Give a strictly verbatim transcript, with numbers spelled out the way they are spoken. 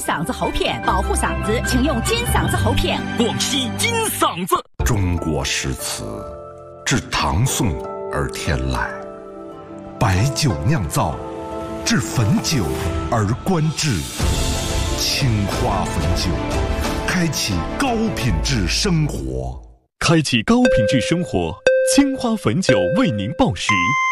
嗓子喉片，保护嗓子请用金嗓子喉片。 广西金嗓子。 中国诗词自唐宋而天来，白酒酿造，至汾酒而观致。青花汾酒，开启高品质生活。 开启高品质生活，青花汾酒为您报时。